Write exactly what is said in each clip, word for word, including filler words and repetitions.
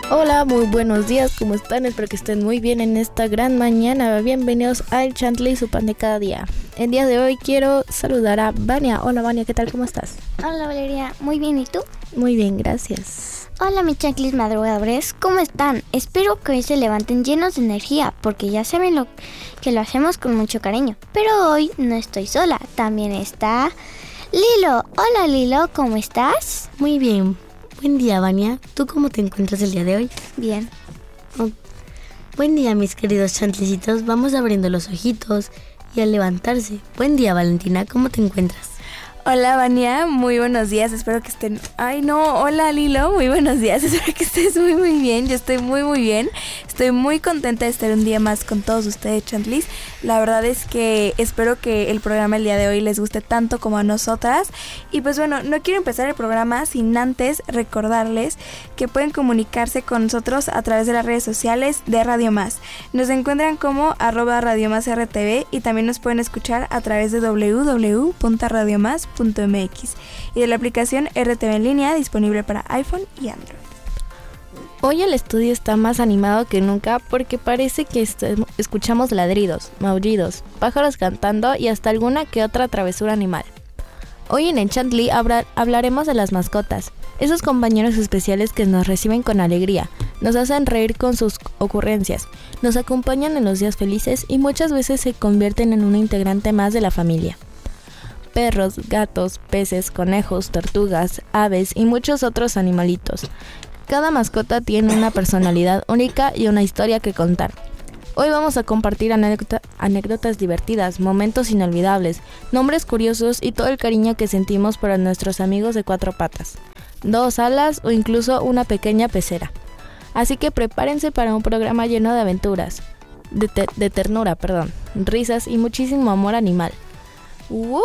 Hola, muy buenos días, ¿cómo están? Espero que estén muy bien en esta gran mañana. Bienvenidos al Chantley, su pan de cada día. El día de hoy quiero saludar a Vania. Hola Vania, ¿qué tal? ¿Cómo estás? Hola Valeria, muy bien, ¿y tú? Muy bien, gracias. Hola mis Chantlys madrugadores, ¿cómo están? Espero que hoy se levanten llenos de energía, porque ya saben lo que lo hacemos con mucho cariño. Pero hoy no estoy sola, también está Lilo. Hola Lilo, ¿cómo estás? Muy bien. Buen día, Vania. ¿Tú cómo te encuentras el día de hoy? Bien. Oh. Buen día, mis queridos chantlicitos. Vamos abriendo los ojitos y a levantarse. Buen día, Valentina. ¿Cómo te encuentras? Hola, Vania. Muy buenos días. Espero que estén... Ay, no. Hola, Lilo. Muy buenos días. Espero que estés muy, muy bien. Yo estoy muy, muy bien. Estoy muy contenta de estar un día más con todos ustedes, Chantlis. La verdad es que espero que el programa el día de hoy les guste tanto como a nosotras. Y pues bueno, no quiero empezar el programa sin antes recordarles que pueden comunicarse con nosotros a través de las redes sociales de Radio Más. Nos encuentran como arroba Radio Más R T V y también nos pueden escuchar a través de doble u doble u doble u punto radio más punto m x y de la aplicación R T V en línea disponible para iPhone y Android. Hoy el estudio está más animado que nunca porque parece que est- escuchamos ladridos, maullidos, pájaros cantando y hasta alguna que otra travesura animal. Hoy en el Chantley habra- hablaremos de las mascotas, esos compañeros especiales que nos reciben con alegría, nos hacen reír con sus ocurrencias, nos acompañan en los días felices y muchas veces se convierten en un integrante más de la familia. Perros, gatos, peces, conejos, tortugas, aves y muchos otros animalitos. Cada mascota tiene una personalidad única y una historia que contar. Hoy vamos a compartir anécdota- anécdotas divertidas, momentos inolvidables, nombres curiosos y todo el cariño que sentimos por nuestros amigos de cuatro patas, dos alas o incluso una pequeña pecera. Así que prepárense para un programa lleno de aventuras, de, te- de ternura, perdón, risas y muchísimo amor animal. ¡Woo!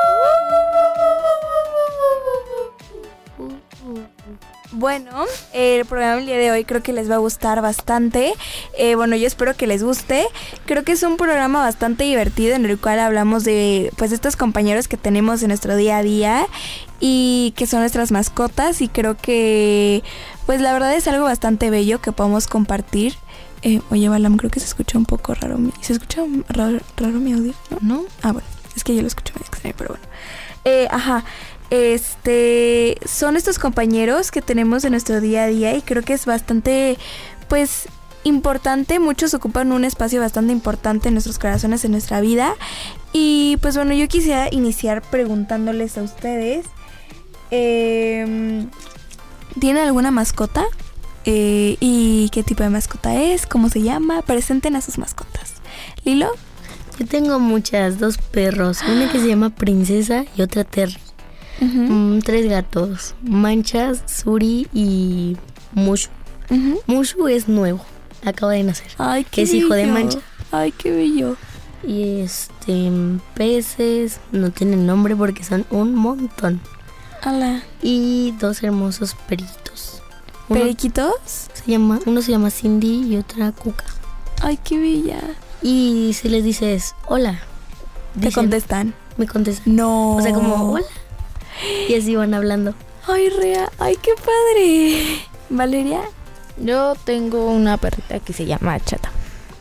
Bueno, el programa del día de hoy creo que les va a gustar bastante. Eh, bueno, yo espero que les guste. Creo que es un programa bastante divertido en el cual hablamos de pues estos compañeros que tenemos en nuestro día a día y que son nuestras mascotas, y creo que pues la verdad es algo bastante bello que podemos compartir. Eh, oye, Balam, creo que se escucha un poco raro mi, ¿se escucha raro, raro mi audio? ¿No? ¿No? Ah, bueno, es que yo lo escucho muy extraño, pero bueno. Eh, ajá. Este, son estos compañeros que tenemos en nuestro día a día y creo que es bastante, pues, importante. Muchos ocupan un espacio bastante importante en nuestros corazones, en nuestra vida. Y pues bueno, yo quisiera iniciar preguntándoles a ustedes, eh, ¿tienen alguna mascota? Eh, ¿y qué tipo de mascota es? ¿Cómo se llama? Presenten a sus mascotas. ¿Lilo? Yo tengo muchas, dos perros, una que se llama Princesa y otra Terry. Uh-huh. Mm, tres gatos, Manchas, Suri y Mushu. Uh-huh. Mushu es nuevo, acaba de nacer. Ay, qué es bello. hijo de Mancha. Ay, qué bello. Y este, peces, no tienen nombre porque son un montón. Hola. Y dos hermosos periquitos. Uno ¿Periquitos? se llama, uno se llama Cindy y otra Cuca. Ay, qué bella. Y si les dices hola, ¿Te dicen, contestan? me contestan. No. O sea, como hola. Y así van hablando. Ay, rea. Ay, qué padre. ¿Valeria? Yo tengo una perrita que se llama Chata.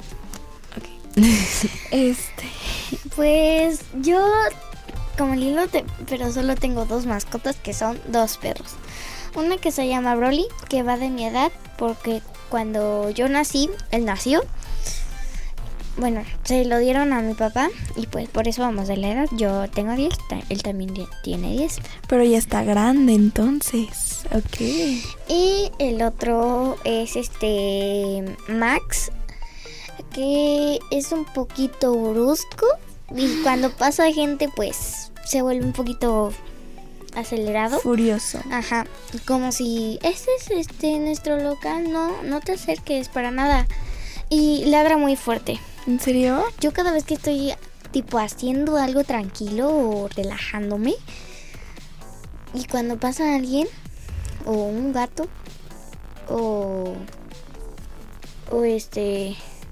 Este. Pues yo, como Lilo, te- pero solo tengo dos mascotas que son dos perros. Una que se llama Broly, que va de mi edad, porque cuando yo nací, él nació. Bueno, se lo dieron a mi papá y pues por eso vamos de la edad. Yo tengo diez, ta- él también de- tiene diez. Pero ya está grande entonces. Ok. Y el otro es este Max, que es un poquito brusco y cuando pasa gente pues se vuelve un poquito acelerado. Furioso. Ajá, como si este es este nuestro local, no, no te acerques para nada. Y ladra muy fuerte. ¿En serio? Yo cada vez que estoy tipo haciendo algo tranquilo o relajándome, y cuando pasa alguien o un gato o o este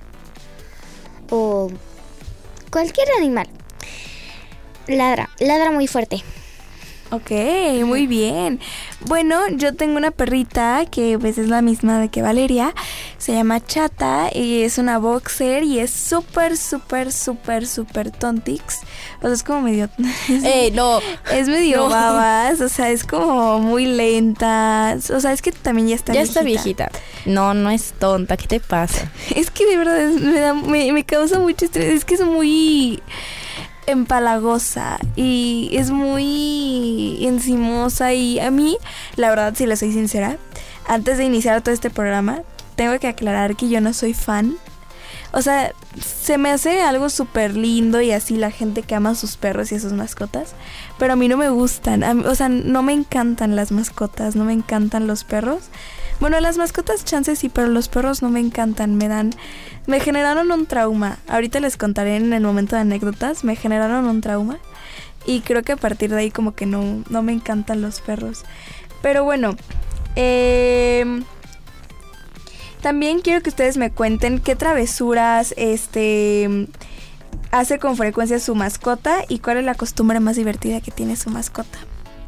o cualquier animal, ladra, ladra muy fuerte. Ok, muy bien. Bueno, yo tengo una perrita que pues es la misma de que Valeria. Se llama Chata y es una boxer y es súper, súper, súper, súper tontix. O sea, es como medio... ¡Ey, no! Es medio No. babas, o sea, es como muy lenta. O sea, es que también ya está Ya viejita. está viejita. No, no es tonta. ¿Qué te pasa? Es que de verdad es- me, da- me, me causa mucho estrés. Es que es muy empalagosa y es muy encimosa y a mí, la verdad, si le soy sincera, antes de iniciar todo este programa, tengo que aclarar que yo no soy fan. O sea, se me hace algo súper lindo y así la gente que ama a sus perros y a sus mascotas, pero a mí no me gustan, a mí- o sea, no me encantan las mascotas, no me encantan los perros. Bueno, las mascotas chances sí, pero los perros no me encantan, me dan... Me generaron un trauma. Ahorita les contaré en el momento de anécdotas, me generaron un trauma. Y creo que a partir de ahí como que no, no me encantan los perros. Pero bueno, eh, también quiero que ustedes me cuenten qué travesuras este, hace con frecuencia su mascota y cuál es la costumbre más divertida que tiene su mascota.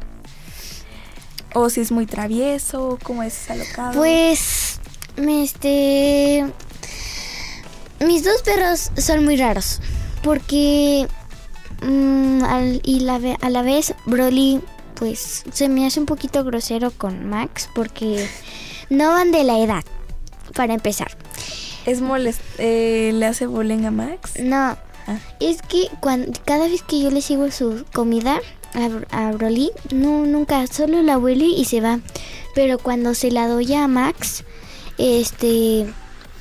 O si es muy travieso, cómo es alocado. Pues, este... mis dos perros son muy raros. Porque... mm, al- y la, ve- a la vez, Broly, pues, se me hace un poquito grosero con Max. Porque no van de la edad, para empezar. ¿Es molest eh, le hace bullying a Max? No, Ah. es que cuando, cada vez que yo le sigo su comida a, a Broly, no, nunca, solo la huele y se va. Pero cuando se la doy a Max, este...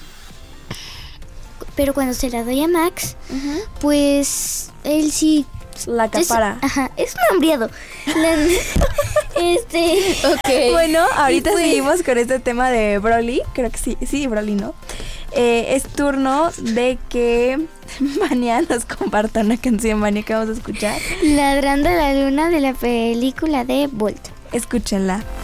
Pero cuando se la doy a Max, pues él sí... La es- acapara. ajá, es un hambriado. La- este... Ok. Bueno, ahorita Y pues- seguimos con este tema de Broly. Creo que sí, sí, Broly, ¿no? Eh, es turno de que Vania nos comparta una canción, Vania, que vamos a escuchar. Ladrando a la luna de la película de Bolt. Escúchenla.